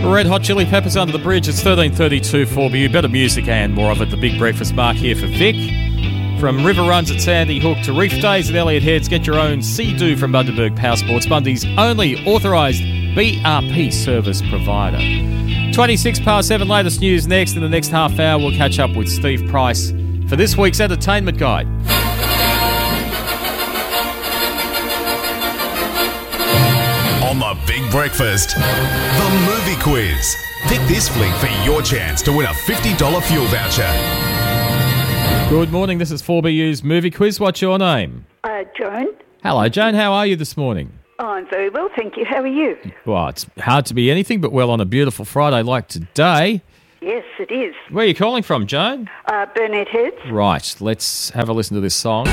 Red Hot Chili Peppers Under the Bridge. It's 13:32 4BU. Better music and more of it. The Big Breakfast Mark here for Vic. From River Runs at Sandy Hook to Reef Days at Elliott Heads, get your own Sea-Doo from Bundaberg Power Sports, Bundy's only authorised BRP service provider. 26 past 7, latest news next. In the next half hour, we'll catch up with Steve Price for this week's Entertainment Guide. On the Big Breakfast, the Movie Quiz. Pick this flick for your chance to win a $50 fuel voucher. Good morning, this is 4BU's Movie Quiz. What's your name? Joan. Hello, Joan. How are you this morning? Oh, I'm very well, thank you. How are you? Well, it's hard to be anything but well on a beautiful Friday like today. Yes, it is. Where are you calling from, Joan? Burnett Heads. Right, let's have a listen to this song.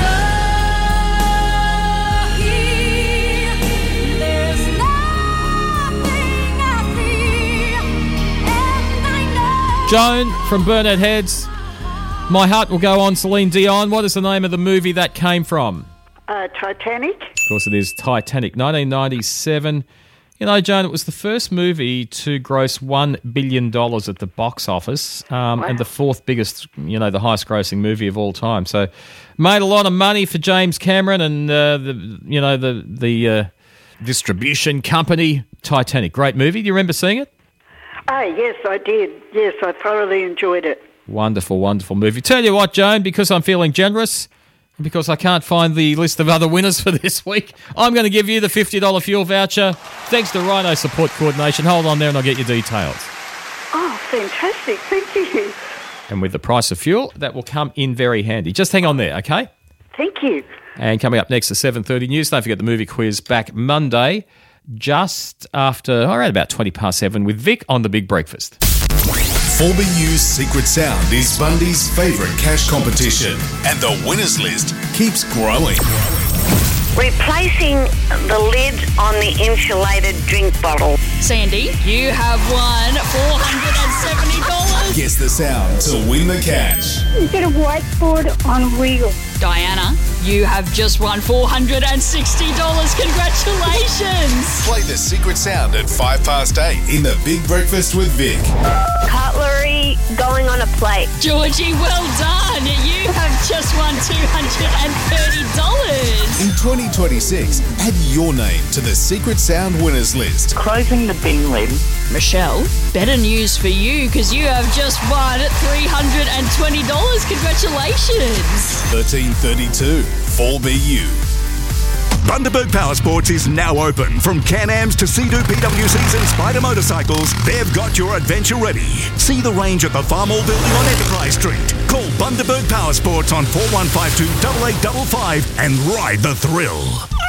Joan from Burnett Heads. My Heart Will Go On, Celine Dion. What is the name of the movie that came from? Titanic. Of course it is Titanic, 1997. You know, Joan, it was the first movie to gross $1 billion at the box office, Wow. and the fourth biggest, the highest grossing movie of all time. So made a lot of money for James Cameron and the distribution company, Titanic. Great movie. Do you remember seeing it? Yes, I did. Yes, I thoroughly enjoyed it. Wonderful, wonderful movie. Tell you what, Joan, because I'm feeling generous, because I can't find the list of other winners for this week, I'm going to give you the $50 fuel voucher, thanks to Rhino Support Coordination. Hold on there and I'll get your details. Oh, fantastic. Thank you. And with the price of fuel, that will come in very handy. Just hang on there, okay? Thank you. And coming up next, the 7:30 news. Don't forget the movie quiz back Monday, just after, around about 20 past 7 with Vic on The Big Breakfast. 4BU's Secret Sound is Bundy's favourite cash competition, and the winners list keeps growing. Replacing the lid on the insulated drink bottle. Sandy, you have won $470. Guess the sound to win the cash. Is it a whiteboard on wheels? Diana, you have just won $460. Congratulations. Play the Secret Sound at 5 past 8 in the Big Breakfast with Vic. Cutlery going on a plate. Georgie, well done. You have just won $230. In 2026, add your name to the Secret Sound winners list. Closing the bin lid. Michelle, better news for you because you have just won $320. Congratulations. 1332 4BU. Bundaberg Power Sports is now open. From Can-Ams to Sea-Doo PWCs and Spider motorcycles, they've got your adventure ready. See the range at the Farm Hall building on Enterprise Street. Call Bundaberg Power Sports on 4152 8855 and ride the thrill.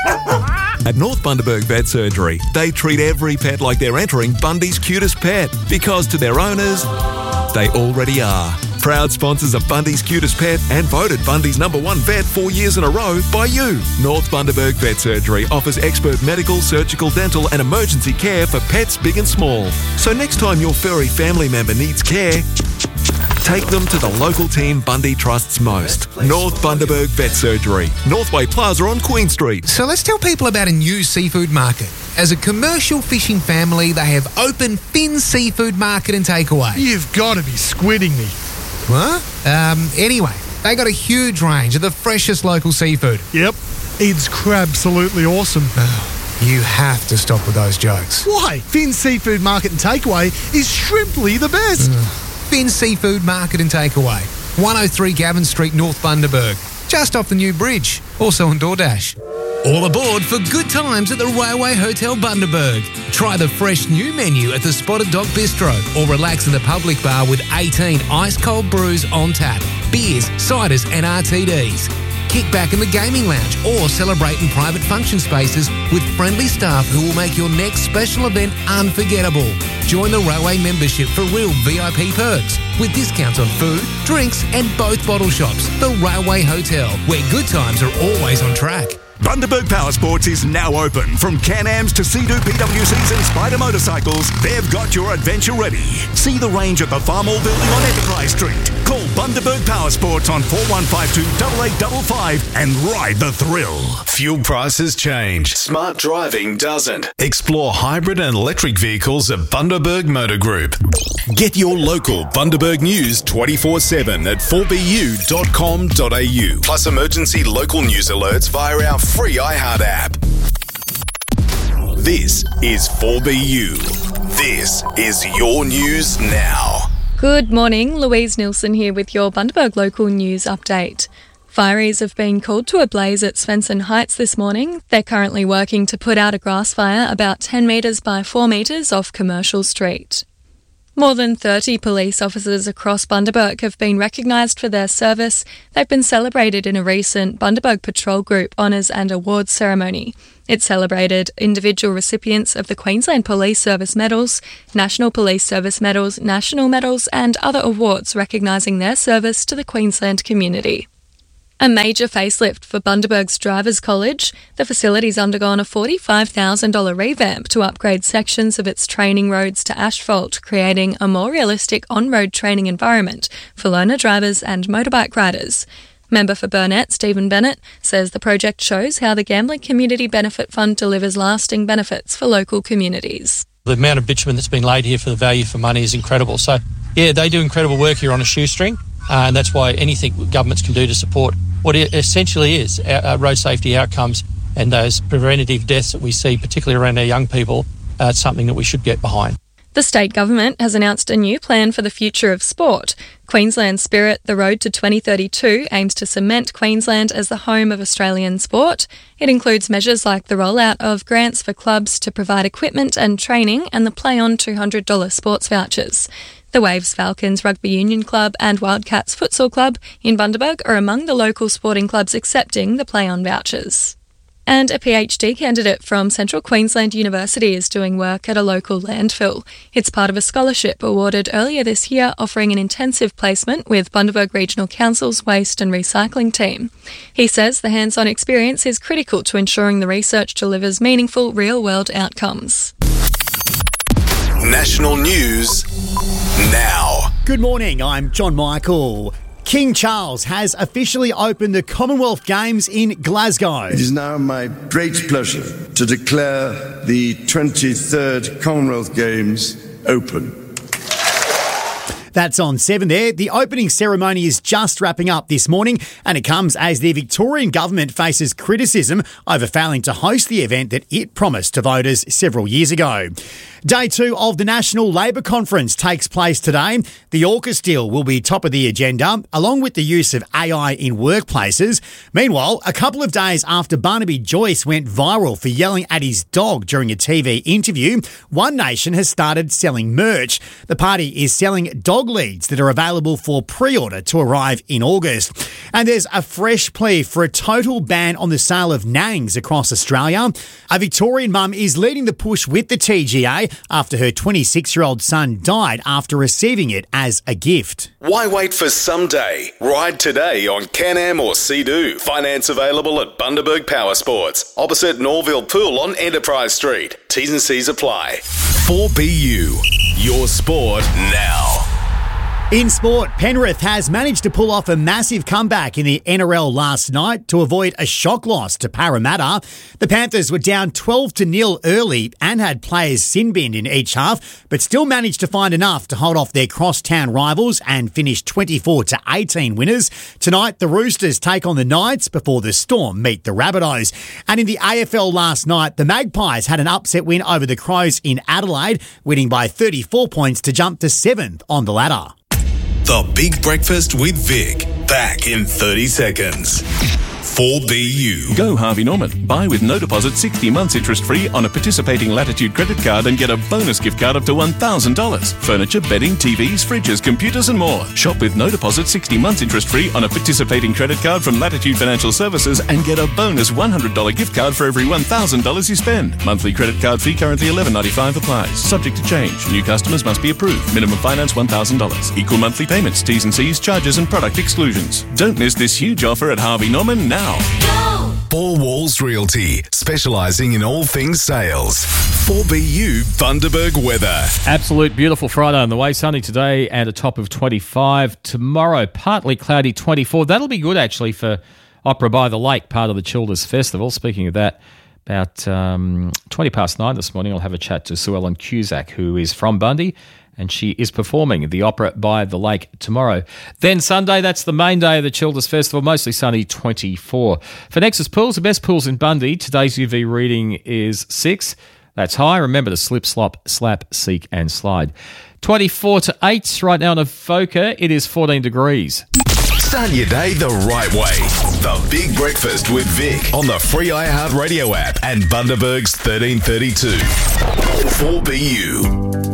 At North Bundaberg Vet Surgery, they treat every pet like they're entering Bundy's cutest pet, because to their owners, they already are. Proud sponsors of Bundy's Cutest Pet and voted Bundy's #1 vet 4 years in a row by you. North Bundaberg Vet Surgery offers expert medical, surgical, dental and emergency care for pets big and small. So next time your furry family member needs care, take them to the local team Bundy trusts most. North Bundaberg Vet Surgery, Northway Plaza on Queen Street. So let's tell people about a new seafood market. As a commercial fishing family, they have opened Finn's Seafood Market and Takeaway. You've got to be squidding me. What? Anyway, they got a huge range of the freshest local seafood. Yep, it's crab-absolutely awesome. You have to stop with those jokes. Why? Finn's Seafood Market and Takeaway is shrimply the best. Finn's Seafood Market and Takeaway, 103 Gavin Street, North Bundaberg, just off the new bridge, also on DoorDash. All aboard for good times at the Railway Hotel Bundaberg. Try the fresh new menu at the Spotted Dog Bistro or relax in the public bar with 18 ice-cold brews on tap, beers, ciders and RTDs. Kick back in the gaming lounge or celebrate in private function spaces with friendly staff who will make your next special event unforgettable. Join the Railway membership for real VIP perks with discounts on food, drinks and both bottle shops. The Railway Hotel, where good times are always on track. Bundaberg Power Sports is now open. From Can-Ams to Sea-Doo PWCs and Spider motorcycles, they've got your adventure ready. See the range at the Farm Hall building on Enterprise Street. Call Call Bundaberg Power Sports on 4152 8855 and ride the thrill. Fuel prices change. Smart driving doesn't. Explore hybrid and electric vehicles at Bundaberg Motor Group. Get your local Bundaberg news 24/7 at 4bu.com.au. Plus emergency local news alerts via our free iHeart app. This is 4BU. This is your news now. Good morning, Louise Nilsson here with your Bundaberg local news update. Fireys have been called to a blaze at Svensson Heights this morning. They're currently working to put out a grass fire about 10 metres by 4 metres off Commercial Street. More than 30 police officers across Bundaberg have been recognised for their service. They've been celebrated in a recent Bundaberg Patrol Group Honours and Awards ceremony. It celebrated individual recipients of the Queensland Police Service Medals, National Police Service Medals, National Medals and other awards recognising their service to the Queensland community. A major facelift for Bundaberg's Drivers College. The facility's undergone a $45,000 revamp to upgrade sections of its training roads to asphalt, creating a more realistic on-road training environment for learner drivers and motorbike riders. Member for Burnett, Stephen Bennett, says the project shows how the Gambling Community Benefit Fund delivers lasting benefits for local communities. The amount of bitumen that's been laid here for the value for money is incredible. So, yeah, they do incredible work here on a shoestring, and that's why anything governments can do to support what it essentially is road safety outcomes and those preventative deaths that we see, particularly around our young people, it's something that we should get behind. The state government has announced a new plan for the future of sport. Queensland Spirit, the Road to 2032, aims to cement Queensland as the home of Australian sport. It includes measures like the rollout of grants for clubs to provide equipment and training and the Play On $200 sports vouchers. The Waves Falcons Rugby Union Club and Wildcats Futsal Club in Bundaberg are among the local sporting clubs accepting the Play On vouchers. And a PhD candidate from Central Queensland University is doing work at a local landfill. It's part of a scholarship awarded earlier this year offering an intensive placement with Bundaberg Regional Council's Waste and Recycling team. He says the hands-on experience is critical to ensuring the research delivers meaningful real-world outcomes. National news now. Good morning, I'm John Michael. King Charles has officially opened the Commonwealth Games in Glasgow. It is now my great pleasure to declare the 23rd Commonwealth Games open. That's on 7 there. The opening ceremony is just wrapping up this morning, and it comes as the Victorian government faces criticism over failing to host the event that it promised to voters several years ago. Day 2 of the National Labor Conference takes place today. The AUKUS deal will be top of the agenda, along with the use of AI in workplaces. Meanwhile, a couple of days after Barnaby Joyce went viral for yelling at his dog during a TV interview, One Nation has started selling merch. The party is selling dog leads that are available for pre-order to arrive in August. And there's a fresh plea for a total ban on the sale of nangs across Australia. A Victorian mum is leading the push with the TGA after her 26-year-old son died after receiving it as a gift. Why wait for someday? Ride today on Can-Am or Sea-Doo. Finance available at Bundaberg Power Sports, opposite Norville Pool on Enterprise Street. T's and C's apply. 4BU, your sport now. In sport, Penrith has managed to pull off a massive comeback in the NRL last night to avoid a shock loss to Parramatta. The Panthers were down 12-0 early and had players sin-binned in each half, but still managed to find enough to hold off their crosstown rivals and finish 24-18 winners. Tonight, the Roosters take on the Knights before the Storm meet the Rabbitohs. And in the AFL last night, the Magpies had an upset win over the Crows in Adelaide, winning by 34 points to jump to 7th on the ladder. The Big Breakfast with Vic. Back in 30 seconds. 4BU. Go Harvey Norman. Buy with no deposit 60 months interest-free on a participating Latitude credit card and get a bonus gift card up to $1,000. Furniture, bedding, TVs, fridges, computers and more. Shop with no deposit 60 months interest-free on a participating credit card from Latitude Financial Services and get a bonus $100 gift card for every $1,000 you spend. Monthly credit card fee currently $11.95 applies. Subject to change. New customers must be approved. Minimum finance $1,000. Equal monthly payments, T's and C's, charges and product exclusions. Don't miss this huge offer at Harvey Norman now. Go! Four Walls Realty, specialising in all things sales. 4BU Bundaberg weather. Absolute beautiful Friday on the way. Sunny today and a top of 25. Tomorrow, partly cloudy, 24. That'll be good, actually, for Opera by the Lake, part of the Childers Festival. Speaking of that, about 20 past 9 this morning, I'll have a chat to Sue Ellen Cusack, who is from Bundy, and she is performing the Opera by the Lake tomorrow. Then Sunday, that's the main day of the Childers Festival, mostly sunny, 24. For Nexus Pools, the best pools in Bundy, today's UV reading is 6. That's high. Remember to slip, slop, slap, seek and slide. 24 to 8 right now in Avoca. It is 14 degrees. Start your day the right way. The Big Breakfast with Vic on the free iHeartRadio app and Bundaberg's 1332. 4BU.